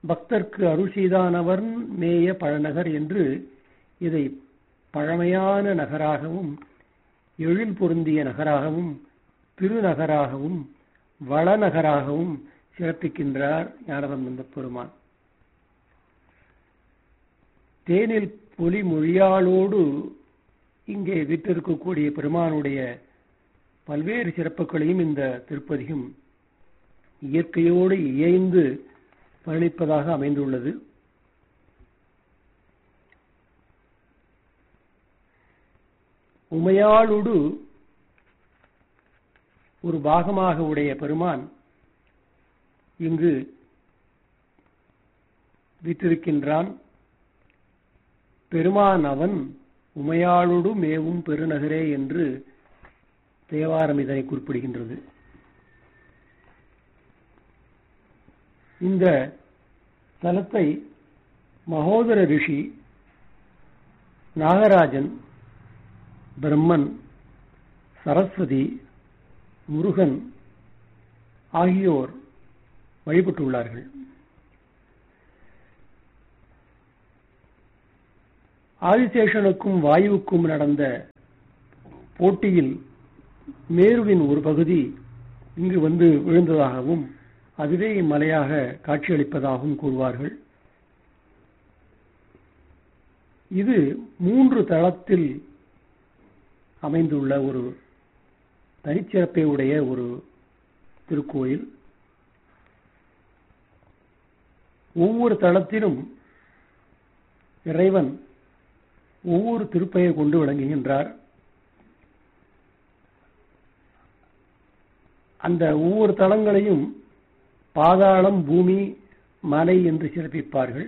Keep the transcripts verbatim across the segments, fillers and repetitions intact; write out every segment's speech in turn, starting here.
பக்தர்க்கு அருள் செய்தானவர் மேய பழநகர் என்று இதை பழமையான நகராகவும் எழில் பொருந்திய நகராகவும் திருநகராகவும் வளநகராகவும் சிறப்பிக்கின்றார் ஞானசம்பந்த பெருமான். தேனில் பொலி மொழியாளோடு இங்கே விற்றிருக்கக்கூடிய பெருமானுடைய பல்வேறு சிறப்புகளையும் இந்த திருப்பதிகம் இயற்கையோடு இயைந்து பழனிப்பதாக அமைந்துள்ளது. உமையாளோடு ஒரு பாகமாக உடைய பெருமான் இங்கு விற்றிருக்கின்றான். பெருமான் அவன் உமையாளோடு மேவும் பெருநகரே என்று தேவாரம் இதனை குறிப்பிடுகின்றது. இந்த தலத்தை மகோதர ரிஷி, நாகராஜன், பிரம்மன், சரஸ்வதி, முருகன் ஆகியோர் வழிபட்டுள்ளார்கள். ஆதிசேஷனுக்கும் வாயுவுக்கும் நடந்த போட்டியில் மேருவின் ஒரு பகுதி இங்கு வந்து விழுந்ததாகவும் அதுவே இம்மலையாக காட்சியளிப்பதாகவும் கூறுவார்கள். இது மூன்று தளத்தில் அமைந்துள்ள ஒரு தனிச்சிறப்பை உடைய ஒரு திருக்கோயில். ஒவ்வொரு தளத்திலும் இறைவன் ஒவ்வொரு திருப்பெயர் கொண்டு விளங்குகின்றார். அந்த ஒவ்வொரு தலங்களையும் பாதாளம், பூமி, மலை என்று சிறப்பிப்பார்கள்.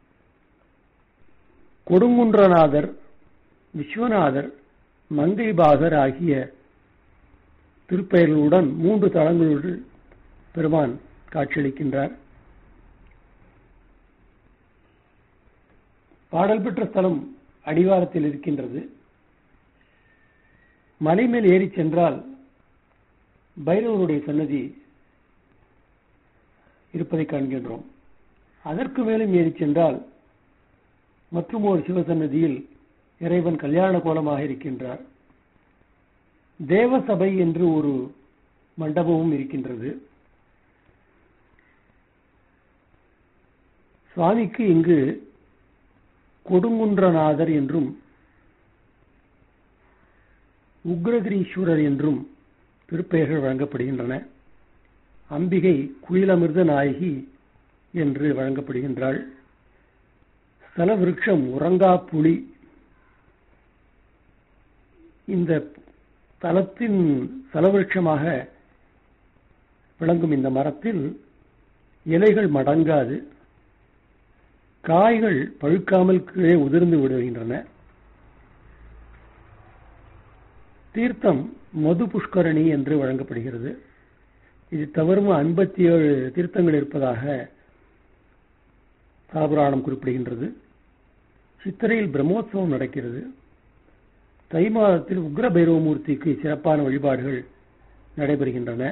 கொடுங்குன்றநாதர், விஸ்வநாதர், மங்கைபாகர் ஆகிய திருப்பெயர்களுடன் மூன்று தலங்களோடு பெருமான் காட்சியளிக்கின்றார். பாடல் பெற்ற ஸ்தலம் அடிவாரத்தில் இருக்கின்றது. மலை மேல் ஏறி சென்றால் பைரவருடைய சன்னதி இருப்பதை காண்கின்றோம். அதற்கு மேலும் ஏறி சென்றால் மற்றும் ஒரு சிவசன்னதியில் இறைவன் கல்யாண கோலமாக இருக்கின்றார். தேவசபை என்று ஒரு மண்டபமும் இருக்கின்றது. சுவாமிக்கு இங்கு கொடுங்குன்றநாதர் என்றும் உக்ரகிரீஸ்வரர் என்றும் திருப்பெயர்கள் வழங்கப்படுகின்றன. அம்பிகை குயிலமிர்த நாயகி என்று வழங்கப்படுகின்றாள். ஸ்தல விருட்சம் உறங்கா புலி. இந்த தலத்தின் ஸ்தலவிருட்சமாக விளங்கும் இந்த மரத்தில் இலைகள் மடங்காது, காய்கள் பழுக்காமல் கீழே உதிர்ந்து விடுகின்றன. தீர்த்தம் மது புஷ்கரணி என்று வழங்கப்படுகிறது. இது தவிர ஐம்பத்தி ஏழு தீர்த்தங்கள் இருப்பதாக சாபுராணம் குறிப்பிடுகின்றது. சித்திரையில் பிரம்மோற்சவம் நடக்கிறது. தை மாதத்தில் உக்ர பைரவமூர்த்திக்கு சிறப்பான வழிபாடுகள் நடைபெறுகின்றன.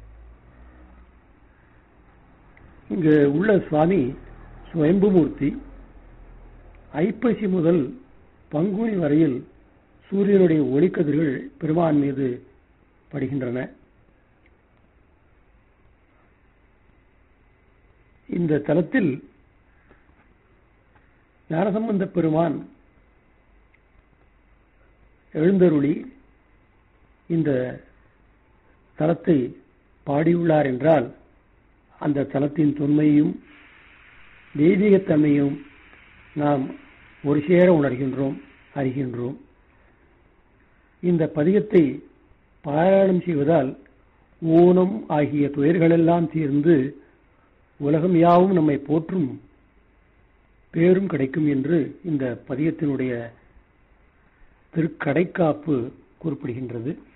இங்கு உள்ள சுவாமி சுயம்புமூர்த்தி. ஐப்பசி முதல் பங்குனி வரையில் சூரியனுடைய ஒளிக்கதிர்கள் பெருமான் மீது படுகின்றன. இந்த தலத்தில் ஞானசம்பந்த பெருமான் எழுந்தருளி இந்த தலத்தை பாடியுள்ளார் என்றால் அந்த தலத்தின் தொன்மையும் தெய்வீகத்தன்மையும் நாம் ஒரு சேர உணர்கின்றோம், அறிகின்றோம். இந்த பதிகத்தை பாராயணம் செய்வதால் ஊனம் ஆகிய துயர்களெல்லாம் தீர்ந்து உலகம் யாவும் நம்மை போற்றும் பேரும் கிடைக்கும் என்று இந்த பதிகத்தினுடைய திருக்கடைக்காப்பு குறிப்பிடுகின்றது.